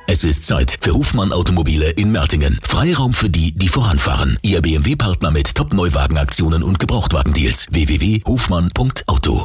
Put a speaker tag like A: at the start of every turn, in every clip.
A: Es ist Zeit für Hofmann Automobile in Mertingen. Freiraum für die, die voranfahren. Ihr BMW-Partner mit Top-Neuwagenaktionen und Gebrauchtwagendeals. www.hofmann.auto.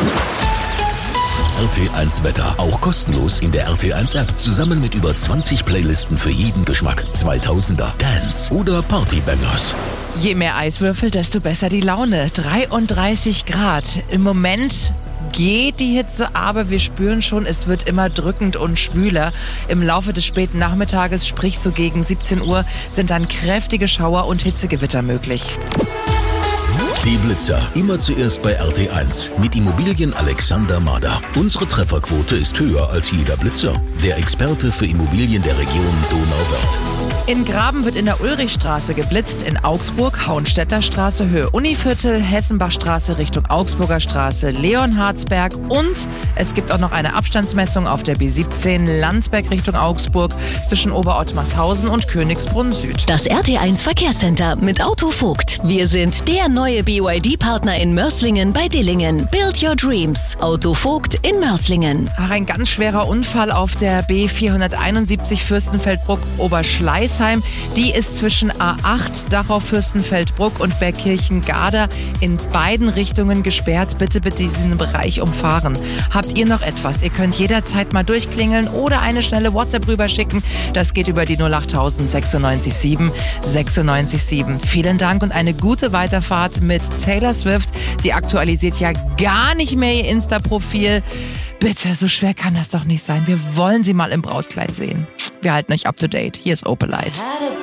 A: RT1 Wetter. Auch kostenlos in der RT1 App. Zusammen mit über 20 Playlisten für jeden Geschmack. 2000er, Dance oder Partybangers.
B: Je mehr Eiswürfel, desto besser die Laune. 33 Grad. Im Moment geht die Hitze, aber wir spüren schon, es wird immer drückend und schwüler. Im Laufe des späten Nachmittages, sprich so gegen 17 Uhr, sind dann kräftige Schauer und Hitzegewitter möglich.
A: Die Blitzer. Immer zuerst bei RT1 mit Immobilien Alexander Mader. Unsere Trefferquote ist höher als jeder Blitzer. Der Experte für Immobilien der Region Donauwörth.
B: In Graben wird in der Ulrichstraße geblitzt, in Augsburg Hauenstädter Straße Höhe Univiertel, Hessenbachstraße Richtung Augsburger Straße, Leonhardsberg und es gibt auch noch eine Abstandsmessung auf der B17 Landsberg Richtung Augsburg zwischen Oberottmarshausen und Königsbrunn Süd.
C: Das RT1 Verkehrscenter mit Autovogt. Wir sind der neue BYD-Partner in Mörslingen bei Dillingen. Build your dreams. Autovogt in Mörslingen.
B: Ach, ein ganz schwerer Unfall auf der B471 Fürstenfeldbruck-Oberschleißheim. Die ist zwischen A8 Dachau-Fürstenfeldbruck und Bergkirchen-Garda in beiden Richtungen gesperrt. Bitte diesen Bereich umfahren. Habt ihr noch etwas? Ihr könnt jederzeit mal durchklingeln oder eine schnelle WhatsApp rüberschicken. Das geht über die 08000 96 7 96 7. Vielen Dank und eine gute Weiterfahrt mit Taylor Swift. Sie aktualisiert ja gar nicht mehr ihr Insta-Profil. Bitte, so schwer kann das doch nicht sein. Wir wollen sie mal im Brautkleid sehen. Wir halten euch up to date. Hier ist Opelite.